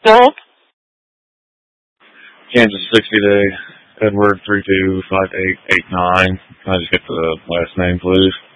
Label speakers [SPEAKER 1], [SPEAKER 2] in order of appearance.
[SPEAKER 1] Yes.
[SPEAKER 2] Kansas 60 day, Edward 325889. Can I just get the last name, please?